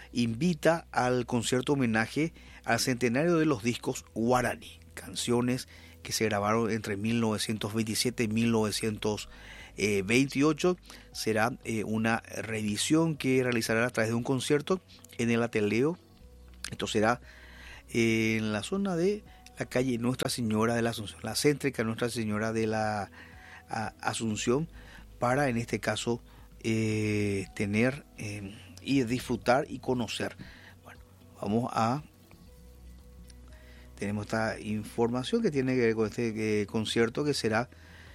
invita al concierto homenaje al centenario de los discos guaraní, canciones que se grabaron entre mil novecientos veintisiete y mil novecientos eh, veintiocho será eh, una revisión que realizarán a través de un concierto en el Ateneo. Esto será eh, en la zona de la calle Nuestra Señora de la Asunción, la céntrica Nuestra Señora de la a, Asunción, para en este caso eh, tener eh, y disfrutar y conocer. Bueno, vamos a tenemos esta información que tiene que ver con este eh, concierto, que será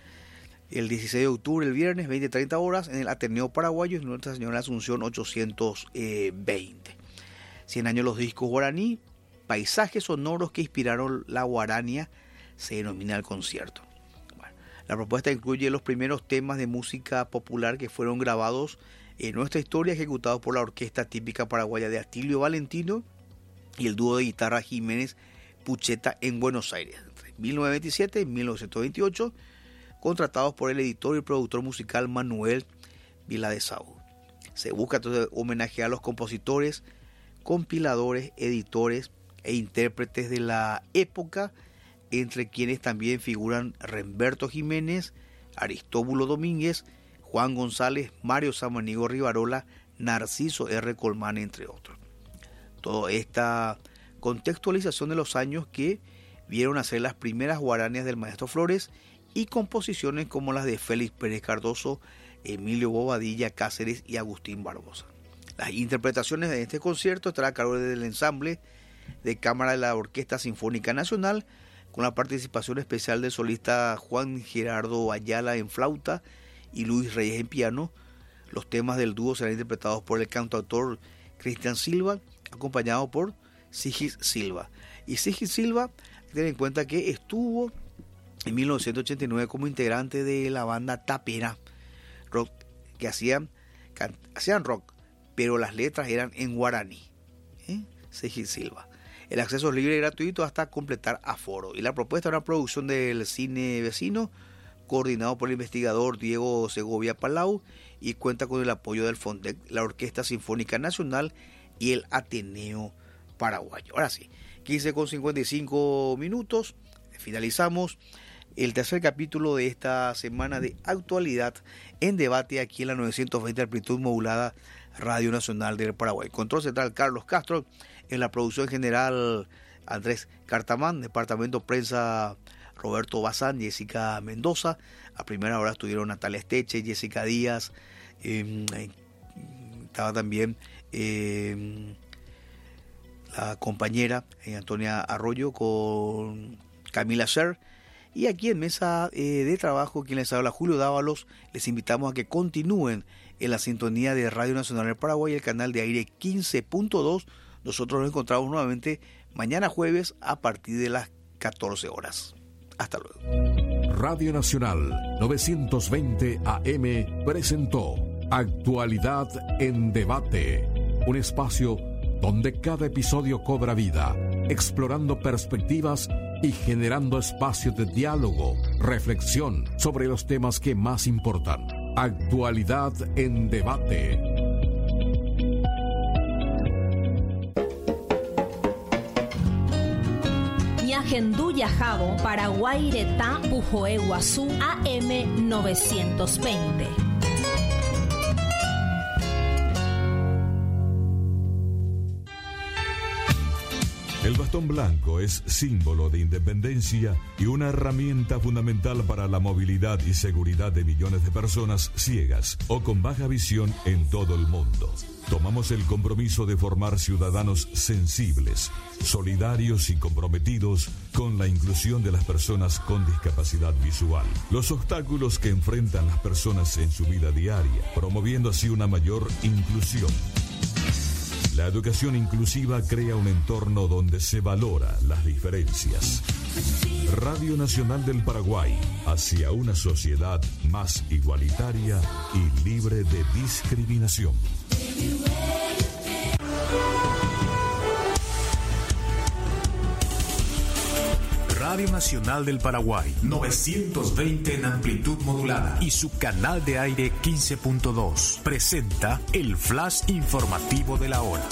el dieciséis de octubre, el viernes, veinte a treinta horas, en el Ateneo Paraguayo, en Nuestra Señora de la Asunción ochocientos veinte. cien años los discos guaraní, paisajes sonoros que inspiraron la guarania, se denomina el concierto. Bueno, la propuesta incluye los primeros temas de música popular que fueron grabados en nuestra historia, ejecutados por la orquesta típica paraguaya de Atilio Valentino y el dúo de guitarra Jiménez Pucheta en Buenos Aires, entre mil novecientos veintisiete y mil novecientos veintiocho, contratados por el editor y productor musical Manuel Viladesau. Se busca entonces homenajear a los compositores, compiladores, editores e intérpretes de la época, entre quienes también figuran Remberto Jiménez, Aristóbulo Domínguez, Juan González, Mario Samaniego Rivarola, Narciso R. Colmán, entre otros. Toda esta contextualización de los años que vieron hacer las primeras guaranías del maestro Flores y composiciones como las de Félix Pérez Cardoso, Emilio Bobadilla Cáceres y Agustín Barbosa. Las interpretaciones de este concierto estarán a cargo del ensamble de cámara de la Orquesta Sinfónica Nacional, con la participación especial del solista Juan Gerardo Ayala en flauta y Luis Reyes en piano. Los temas del dúo serán interpretados por el cantautor Cristian Silva, acompañado por Sigis Silva. Y Sigis Silva, ten en cuenta que estuvo en mil novecientos ochenta y nueve como integrante de la banda Tapera, rock, que hacían, can, hacían rock, pero las letras eran en guaraní. ¿Eh? Sigis Silva. El acceso es libre y gratuito hasta completar aforo. Y la propuesta es una producción del Cine Vecino, coordinado por el investigador Diego Segovia Palau, y cuenta con el apoyo del FONDEC, la Orquesta Sinfónica Nacional y el Ateneo Paraguayo. Ahora sí, quince con cincuenta y cinco minutos, finalizamos el tercer capítulo de esta semana de actualidad en debate aquí en la novecientos veinte amplitud modulada Radio Nacional del Paraguay. Control central Carlos Castro, en la producción general Andrés Cartamán, departamento prensa Roberto Bazán, Jessica Mendoza. A primera hora estuvieron Natalia Esteche, Jessica Díaz, eh, estaba también eh, la compañera eh, Antonia Arroyo con Camila Ser, y aquí en mesa eh, de trabajo quien les habla Julio Dávalos. Les invitamos a que continúen en la sintonía de Radio Nacional del Paraguay, el canal de aire quince punto dos. Nosotros nos encontramos nuevamente mañana jueves a partir de las catorce horas. Hasta luego. Radio Nacional novecientos veinte A M presentó Actualidad en Debate, un espacio donde cada episodio cobra vida, explorando perspectivas y generando espacios de diálogo, reflexión sobre los temas que más importan. Actualidad en Debate. Ñagendú Yajabo, Paraguay Retá, Pujoé Guazú, A M novecientos veinte. El bastón blanco es símbolo de independencia y una herramienta fundamental para la movilidad y seguridad de millones de personas ciegas o con baja visión en todo el mundo. Tomamos el compromiso de formar ciudadanos sensibles, solidarios y comprometidos con la inclusión de las personas con discapacidad visual. Los obstáculos que enfrentan las personas en su vida diaria, promoviendo así una mayor inclusión. La educación inclusiva crea un entorno donde se valora las diferencias. Radio Nacional del Paraguay, hacia una sociedad más igualitaria y libre de discriminación. Radio Nacional del Paraguay, novecientos veinte en amplitud modulada y su canal de aire quince punto dos presenta el flash informativo de la hora.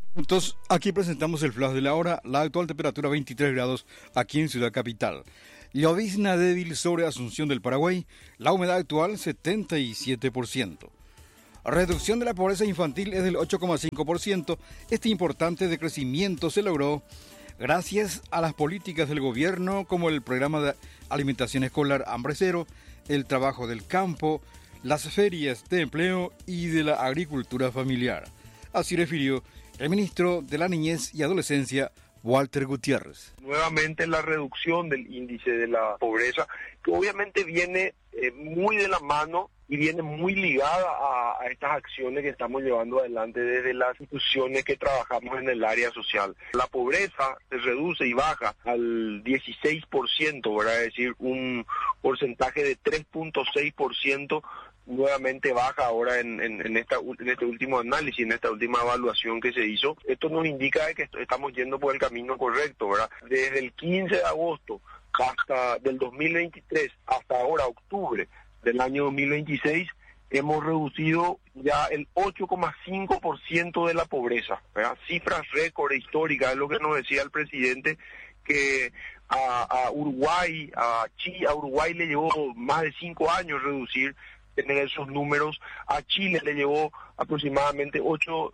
Entonces, aquí presentamos el flash de la hora. La actual temperatura veintitrés grados aquí en Ciudad Capital. Llovizna débil sobre Asunción del Paraguay. La humedad actual setenta y siete por ciento. Reducción de la pobreza infantil es del ocho coma cinco por ciento. Este importante decrecimiento se logró gracias a las políticas del gobierno como el programa de alimentación escolar Hambre Cero, el trabajo del campo, las ferias de empleo y de la agricultura familiar. Así refirió el ministro de la Niñez y Adolescencia, Walter Gutiérrez. Nuevamente la reducción del índice de la pobreza, que obviamente viene eh, muy de la mano y viene muy ligada a, a estas acciones que estamos llevando adelante desde las instituciones que trabajamos en el área social. La pobreza se reduce y baja al dieciséis por ciento, ¿verdad? Es decir, un porcentaje de tres punto seis por ciento nuevamente baja ahora en, en, en, esta, en este último análisis, en esta última evaluación que se hizo. Esto nos indica que estamos yendo por el camino correcto, ¿verdad? Desde el quince de agosto hasta del dos mil veintitrés hasta ahora octubre del año dos mil veintiséis, hemos reducido ya el ocho coma cinco por ciento de la pobreza, ¿verdad? Cifras récord históricas, es lo que nos decía el presidente, que a, a Uruguay, a Chile, a Uruguay le llevó más de cinco años reducir, tener esos números. A Chile le llevó aproximadamente ocho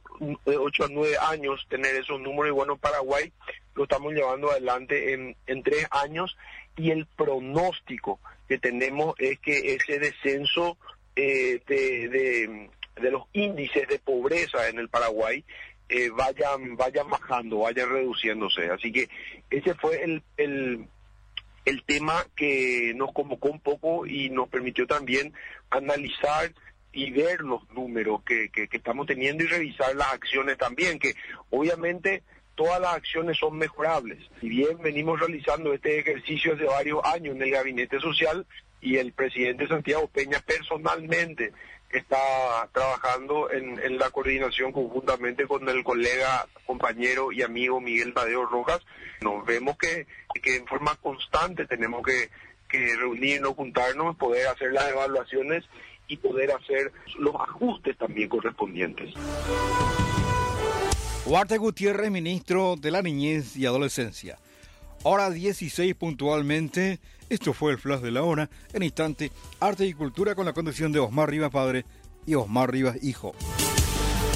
a nueve años tener esos números, y bueno, Paraguay lo estamos llevando adelante en, en tres años, y el pronóstico que tenemos es que ese descenso eh, de, de, de los índices de pobreza en el Paraguay eh, vayan, vayan bajando, vayan reduciéndose. Así que ese fue el... el el tema que nos convocó un poco y nos permitió también analizar y ver los números que, que, que estamos teniendo y revisar las acciones también, que obviamente todas las acciones son mejorables. Si bien venimos realizando este ejercicio hace varios años en el Gabinete Social, y el presidente Santiago Peña personalmente está trabajando en, en la coordinación conjuntamente con el colega, compañero y amigo Miguel Tadeo Rojas, nos vemos que, que en forma constante tenemos que, que reunirnos, juntarnos, poder hacer las evaluaciones y poder hacer los ajustes también correspondientes. Walter Gutiérrez, ministro de la Niñez y Adolescencia. Hora dieciséis puntualmente. Esto fue el flash de la hora. En instante, arte y cultura con la conducción de Osmar Rivas padre y Osmar Rivas hijo.